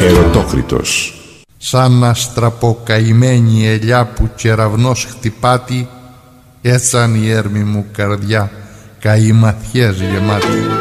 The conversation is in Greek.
Ερωτόκριτος. Σαν αστραποκαημένη ελιά που κεραυνός χτυπάτη, έτσαν η έρμη μου καρδιά καημαθιές γεμάτη.